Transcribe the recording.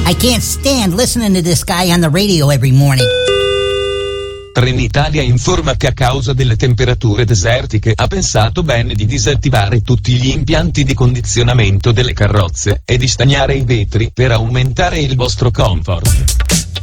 I can't stand listening to this guy on the radio every morning. Trenitalia informa che a causa delle temperature desertiche ha pensato bene di disattivare tutti gli impianti di condizionamento delle carrozze e di stagnare i vetri per aumentare il vostro comfort.